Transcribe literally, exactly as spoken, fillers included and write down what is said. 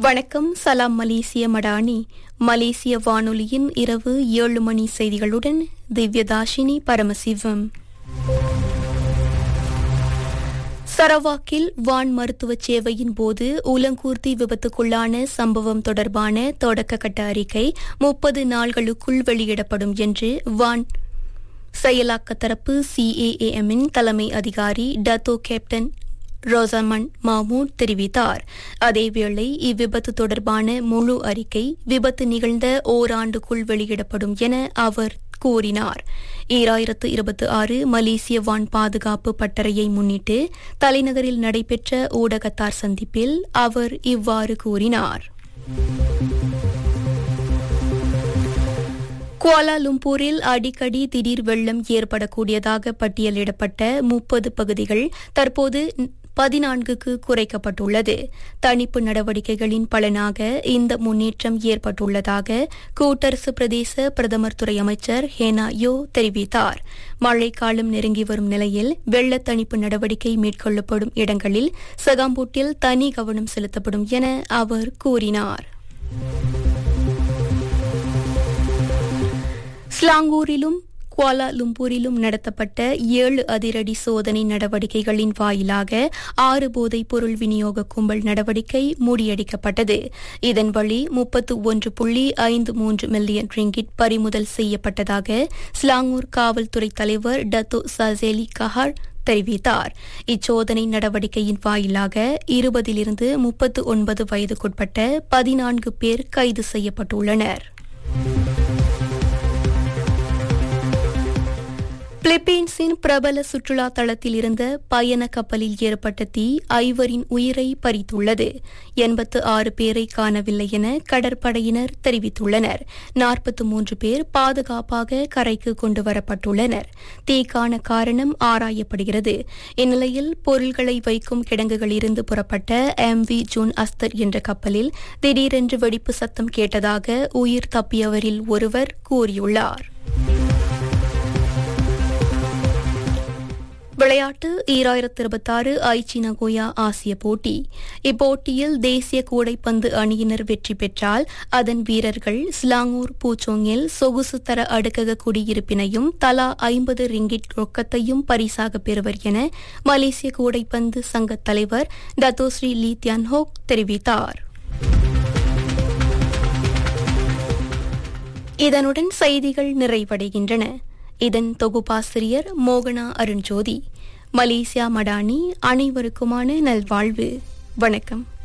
வணக்கம். சலாம் மலேசிய மடானி. மலேசிய வானொலியின் இரவு ஏழு மணி செய்திகளுடன் திவ்யதாஷினி பரமசிவம். சரவாக்கில் வான் மருத்துவ சேவையின் போது உலங்கூர்தி விபத்துக்குள்ளான சம்பவம் தொடர்பான தொடக்க கட்ட அறிக்கை முப்பது நாள்களுக்குள் வெளியிடப்படும் என்று வான் செயலாக்க தரப்பு சிஏஏஎம்மின் தலைமை அதிகாரி டத்தோ கேப்டன் ரோசமன் மாமூட் தெரிவித்தார். அதேவேளை இவ்விபத்து தொடர்பான முழு அறிக்கை விபத்து நிகழ்ந்த ஓராண்டுக்குள் வெளியிடப்படும் என அவர் கூறினார். ஈராயிரத்து இருபத்தி ஆறு மலேசிய வான் பாதுகாப்பு பட்டறையை முன்னிட்டு தலைநகரில் நடைபெற்ற ஊடகத்தார் சந்திப்பில் அவர் இவ்வாறு கூறினார். குவாலாலும்பூரில் அடிக்கடி திடீர் வெள்ளம் ஏற்படக்கூடியதாக பட்டியலிடப்பட்ட முப்பது பகுதிகள் தற்போது பதினான்குக்கு குறைக்கப்பட்டுள்ளது. தணிப்பு நடவடிக்கைகளின் பலனாக இந்த முன்னேற்றம் ஏற்பட்டுள்ளதாக கூட்டரசு பிரதேச பிரதமர் துறை அமைச்சர் ஹேனா யோ தெரிவித்தார். மழைக்காலம் நெருங்கி வரும் நிலையில் வெள்ள தணிப்பு நடவடிக்கை மேற்கொள்ளப்படும் இடங்களில் சகாம்பூட்டில் தனி கவனம் செலுத்தப்படும் என அவர் கூறினார். ஸ்லாங்கூரிலும் குவாலாலும்பூரிலும் நடத்தப்பட்ட ஏழு அதிரடி சோதனை நடவடிக்கைகளின் வாயிலாக ஆறு போதைப் பொருள் விநியோக கும்பல் நடவடிக்கை முறியடிக்கப்பட்டது. இதன் வழி முப்பத்து ஒன்று புள்ளி ஐந்து மூன்று மில்லியன் ரிங்கிட் பறிமுதல் செய்யப்பட்டதாக ஸ்லாங்கூர் காவல்துறை தலைவர் டத்தோ சசேலி கஹார் தெரிவித்தார். இச்சோதனை நடவடிக்கையின் வாயிலாக இருபதிலிருந்து முப்பத்து ஒன்பது வயதுக்குட்பட்ட பதினான்கு பேர் கைது செய்யப்பட்டுள்ளனர். பிலிப்பீன்ஸின் பிரபல சுற்றுலா தளத்தில் இருந்த பயண கப்பலில் ஏற்பட்ட தீ ஐவரின் உயிரை பறித்துள்ளது. எண்பத்து ஆறு பேரை காணவில்லை என கடற்படையினர் தெரிவித்துள்ளனர். நாற்பத்தி மூன்று பேர் பாதுகாப்பாக கரைக்கு கொண்டு வரப்பட்டுள்ளனர். தீக்கான காரணம் ஆராயப்படுகிறது. இந்நிலையில் பொருள்களை வைக்கும் கிடங்குகளிலிருந்து புறப்பட்ட எம் வி ஜூன் அஸ்தர் என்ற கப்பலில் திடீரென்று வெடிப்பு சத்தம் கேட்டதாக உயிர் தப்பியவரில் ஒருவர் கூறியுள்ளார். விளையாட்டு. ஈராயிரத்து இருபத்தி ஆறு ஐச்சி நகோயா ஆசிய போட்டி. இப்போட்டியில் தேசிய கூடைப்பந்து அணியினர் வெற்றி பெற்றால் அதன் வீரர்கள் ஸ்லாங்கூர் பூச்சோங்கில் சொகுசு தர அடுக்கக குடியிருப்பினையும் தலா ஐம்பது ரிங்கிட் ரொக்கத்தையும் பரிசாக பெறுவர் என மலேசிய கூடைப்பந்து சங்க தலைவர் டத்தோஸ்ரீ லீ தியான்ஹோக் தெரிவித்தார். இதனுடன் செய்திகள் நிறைவடைகின்றன. இதன் தொகுப்பாசிரியர் மோகனா அருண்ஜோதி. மலேசியா மடானி. அனைவருக்குமான நல்வாழ்வு. வணக்கம்.